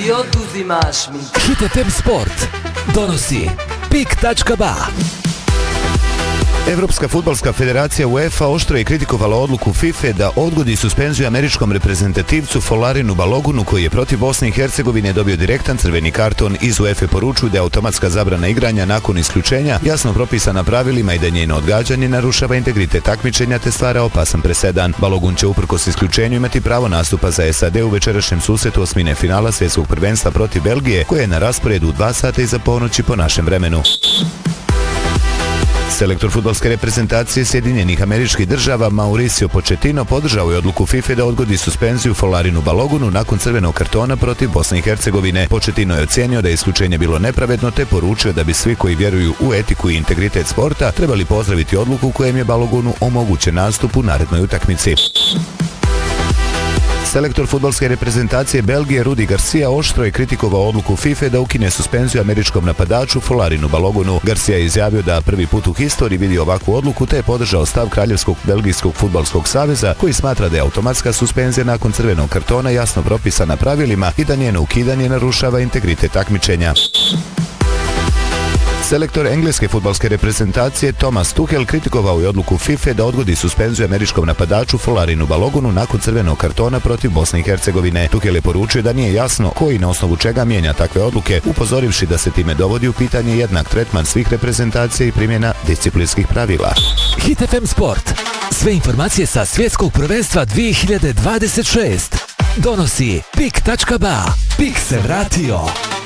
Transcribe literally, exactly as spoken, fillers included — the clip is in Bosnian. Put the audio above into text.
i oduzimaš mi. Hit ef em Sport donosi pik tačka ba. Evropska fudbalska federacija UEFA oštro je kritikovala odluku FIFA da odgodi suspenziju američkom reprezentativcu Folarinu Balogunu koji je protiv Bosne i Hercegovine dobio direktan crveni karton. Iz UEFA poručuju da je automatska zabrana igranja nakon isključenja jasno propisana pravilima i da njeno odgađanje narušava integritet takmičenja te stvara opasan presedan. Balogun će uprkos isključenju imati pravo nastupa za S A D u večerašnjem susretu osmine finala svjetskog prvenstva protiv Belgije koje je na rasporedu u dva sata iza ponoći po našem vremenu. Selektor fudbalske reprezentacije Sjedinjenih Američkih Država Mauricio Pochettino podržao je odluku FIFA da odgodi suspenziju Folarinu Balogunu nakon crvenog kartona protiv Bosne i Hercegovine. Pochettino je ocenio da je isključenje bilo nepravedno te poručio da bi svi koji vjeruju u etiku i integritet sporta trebali pozdraviti odluku kojem je Balogunu omogućen nastup u narednoj utakmici. Selektor fudbalske reprezentacije Belgije Rudi Garcia oštro je kritikovao odluku FIFA da ukine suspenziju američkom napadaču Folarinu Balogunu. Garcia je izjavio da prvi put u historiji vidi ovakvu odluku te je podržao stav Kraljevskog belgijskog fudbalskog saveza koji smatra da je automatska suspenzija nakon crvenog kartona jasno propisana pravilima i da njeno ukidanje narušava integritet takmičenja. Selektor engleske fudbalske reprezentacije Thomas Tuchel kritikovao je odluku FIFA da odgodi suspenziju američkom napadaču Folarinu Balogunu nakon crvenog kartona protiv Bosne i Hercegovine. Tuchel je poručio da nije jasno koji na osnovu čega mijenja takve odluke, upozorivši da se time dovodi u pitanje jednak tretman svih reprezentacija i primjena disciplinskih pravila. Hit ef em Sport. Sve informacije sa svjetskog prvenstva dvije hiljade dvadeset šest donosi pik tačka ba. Pik se vratio.